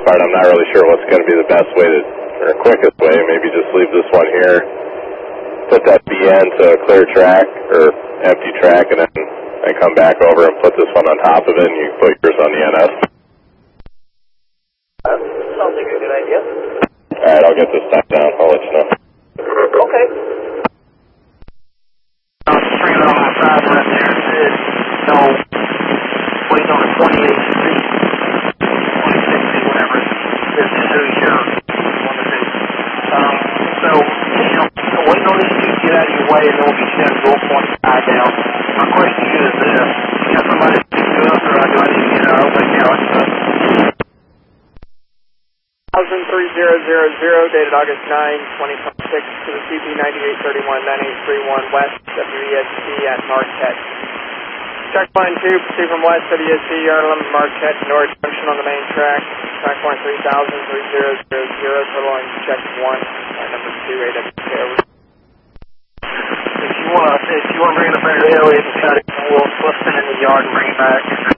part, I'm not really sure what's going to be the best way to, or quickest way. Maybe just leave this one here, put that BN to a clear track or empty track, and then I come back over and put this one on top of it, and you put yours on the NS. Sounds like a good idea. Alright, I'll get this time down. I'll let you know. Okay. I'm bringing it on my side right there. So, waiting on the 28th Street, 26th, whatever. This is who you're one to do. So, waiting on this to get out of your way, and then we'll get you down to goal point side down. My question to you is this. You got somebody to pick you up, or do I need to get our open couch? 3000, dated August 9, 2026, to the CP 9831-9831 West, WEST at Marquette. Track 1 and 2, proceed from west, WEST, Arlem, Marquette, North Junction on the main track. Track 1 3000, 3000, total on check 1, number 2, AWK over. If you want to bring it up there, we'll split it in the yard and bring it back.